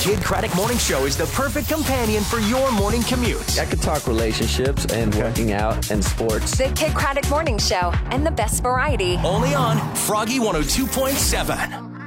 Kid Craddock Morning Show is the perfect companion for your morning commute. I could talk relationships and working out and sports. The Kid Craddock Morning Show and the best variety. Only on Froggy 102.7.